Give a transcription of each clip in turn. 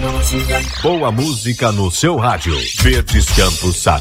Boa música no seu rádio. Verdes Campos Sat.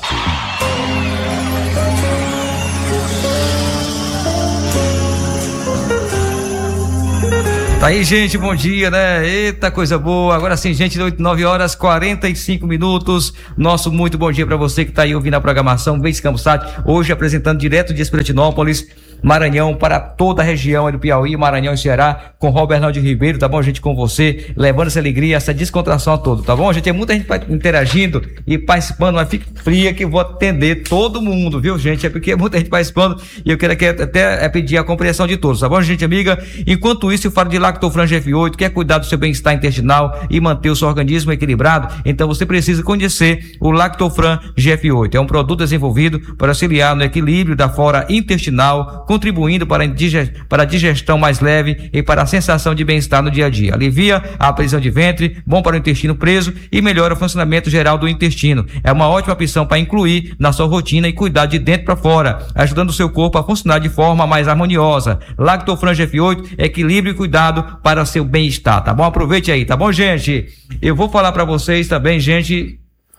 Tá aí, gente, bom dia, né? Eita, coisa boa. Agora sim, gente, 9 horas 45 minutos. Nosso muito bom dia para você que tá aí ouvindo a programação Verdes Campos Sat. Hoje apresentando direto de Espiritinópolis, Maranhão, para toda a região do Piauí, Maranhão e Ceará, com Roberto Ribeiro, tá bom, gente, com você, levando essa alegria, essa descontração a todo, tá bom, gente? Tem muita gente interagindo e participando, mas fique fria que eu vou atender todo mundo, viu, gente? É porque é muita gente participando e eu quero até pedir a compreensão de todos, tá bom, gente, amiga? Enquanto isso, eu falo de Lactofran GF8, quer cuidar do seu bem-estar intestinal e manter o seu organismo equilibrado, então você precisa conhecer o Lactofran GF8. É um produto desenvolvido para auxiliar no equilíbrio da flora intestinal, contribuindo para a digestão mais leve e para a sensação de bem-estar no dia a dia. Alivia a prisão de ventre, bom para o intestino preso e melhora o funcionamento geral do intestino. É uma ótima opção para incluir na sua rotina e cuidar de dentro para fora, ajudando o seu corpo a funcionar de forma mais harmoniosa. Lactofran GF8, equilíbrio e cuidado para seu bem-estar, tá bom? Aproveite aí, tá bom, gente? Eu vou falar para vocês também, gente,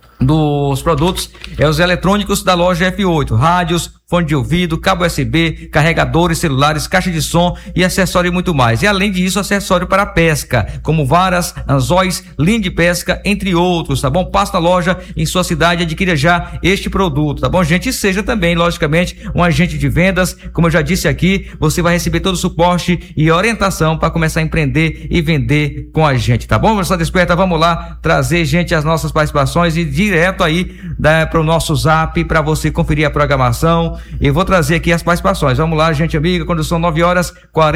dos produtos, os eletrônicos da loja F8, rádios, fone de ouvido, cabo USB, carregadores, celulares, caixa de som e acessório e muito mais. E além disso, acessório para pesca, como varas, anzóis, linha de pesca, entre outros, tá bom? Passa na loja em sua cidade e adquira já este produto, tá bom, gente? E seja também, logicamente, um agente de vendas. Como eu já disse aqui, você vai receber todo o suporte e orientação para começar a empreender e vender com a gente, tá bom? Você desperta, vamos lá trazer, gente, as nossas participações e direto aí para o nosso zap para você conferir a programação. Eu vou trazer aqui as participações. Vamos lá, gente amiga, quando são 9 horas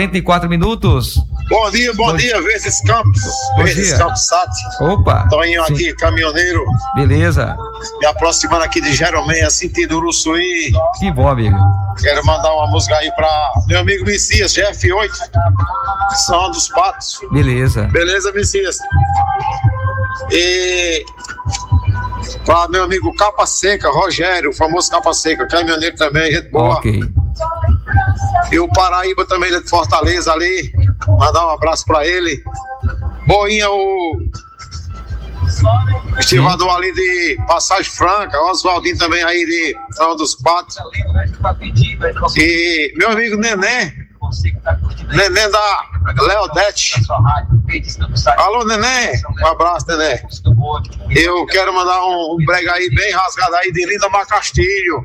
44 minutos. Bom dia, Verdes Campos. Verdes Campos Sat. Opa. Toninho aqui, caminhoneiro. Beleza. Me aproximando aqui de Jeromeia, sentido Uruçuí. Que bom, amigo. Quero mandar uma música aí pra meu amigo Messias, GF8, São dos Patos. Beleza. Beleza, Messias? E para meu amigo Capa Seca, Rogério, o famoso Capa Seca, caminhoneiro também, gente boa. Ok. E o Paraíba também, de Fortaleza ali, mandar um abraço para ele. Boinha, o estivador ali de Passagem Franca, Oswaldinho também aí de São dos Patos. E meu amigo Neném da Leodete. Alô, Neném, um abraço, Neném. Eu quero mandar um brega aí bem rasgado aí de Lindamar Castilho,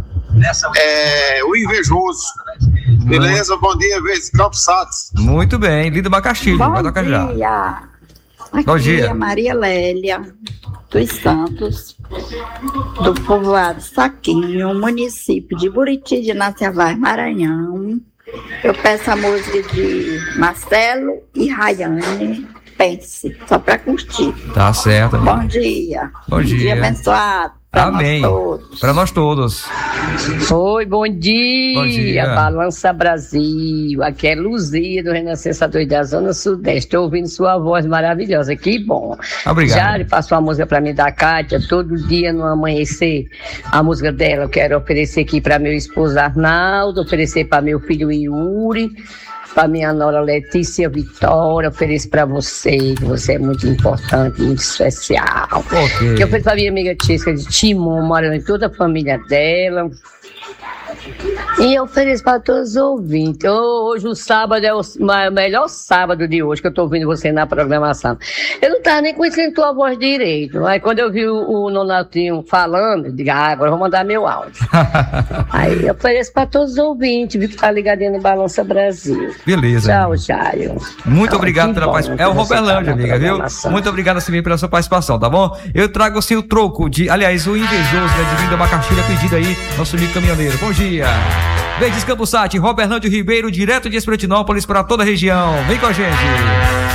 o Invejoso. Beleza, bom dia, Verdes Campos Sat. Muito bem, Lindamar Castilho, vai tocar já. Bom dia. Aqui é Maria Lélia dos Santos, do povoado Saquinho, município de Buriti de Naciavaz, Maranhão. Eu peço a música de Marcelo e Rayane, Pense, só para curtir. Tá certo, amigo. Bom dia. Bom dia Abençoado. Amém. Para nós todos. Oi, bom dia. Bom dia. Balança Brasil. Aqui é Luzia do Renascença 2 da Zona Sudeste. Estou ouvindo sua voz maravilhosa. Que bom. Obrigado. Já passou uma música para mim da Kátia. Todo dia no amanhecer, a música dela eu quero oferecer aqui para meu esposo Arnaldo, oferecer para meu filho Yuri, para minha nora Letícia Vitória, ofereço para você, que você é muito importante, muito especial. Okay. Que eu ofereço para minha amiga Tisca de Timon, morando em toda a família dela. E eu ofereço para todos os ouvintes. Hoje o sábado é o melhor sábado de hoje, que eu estou ouvindo você na programação. Eu não estava nem conhecendo tua voz direito. Aí quando eu vi o Nonatinho falando, eu digo, agora eu vou mandar meu áudio. Aí eu ofereço para todos os ouvintes, viu, que tá ligadinho no Balança Brasil. Beleza. Tchau, Jairo. Muito obrigado pela participação. É o Roberlândia, amiga, viu? Muito obrigado assim pela sua participação, tá bom? Eu trago assim o troco de, aliás, o invejoso, né, de Lindamar Castilho, pedido aí, nosso amigo caminhoneiro. Bom dia. Verdes Campos Sat, Roberlândia Ribeiro, direto de Espiritinópolis para toda a região. Vem com a gente.